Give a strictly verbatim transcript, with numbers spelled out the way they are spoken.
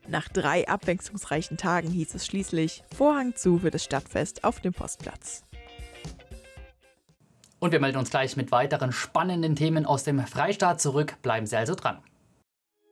Nach drei abwechslungsreichen Tagen hieß es schließlich Vorhang zu für das Stadtfest auf dem Postplatz. Und wir melden uns gleich mit weiteren spannenden Themen aus dem Freistaat zurück. Bleiben Sie also dran.